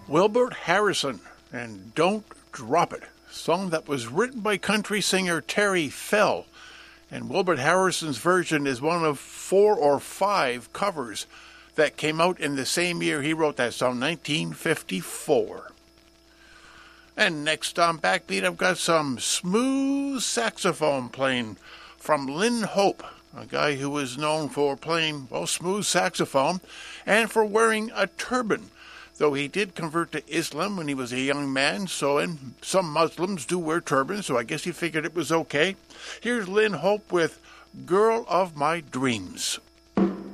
Wilbert Harrison and Don't Drop It, song that was written by country singer Terry Fell. And Wilbert Harrison's version is one of 4 or 5 covers that came out in the same year he wrote that song, 1954. And next on Backbeat, I've got some smooth saxophone playing from Lynn Hope, a guy who was known for playing, smooth saxophone and for wearing a turban, though he did convert to Islam when he was a young man, and some Muslims do wear turbans, so I guess he figured it was okay. Here's Lynn Hope with Girl of My Dreams.